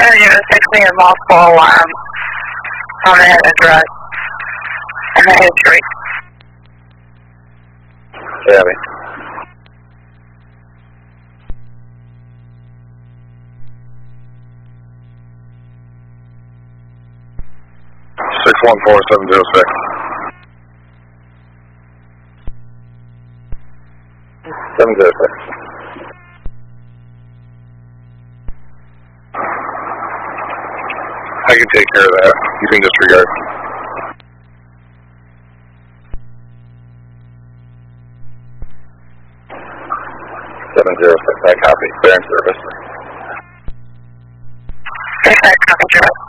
You're fixing a multiple alarm on the address and the history. Abby. Six 14706. 706. I can take care of that. You can disregard. I copy. Bearing service. Copy,